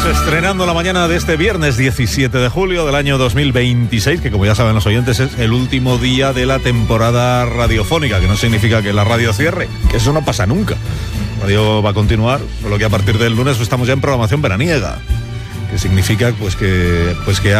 Estamos estrenando la mañana de este viernes 17 de julio del año 2026, que como ya saben los oyentes es el último día de la temporada radiofónica, que no significa que la radio cierre, que eso no pasa nunca. La radio va a continuar, por lo que a partir del lunes estamos ya en programación veraniega, que significa pues que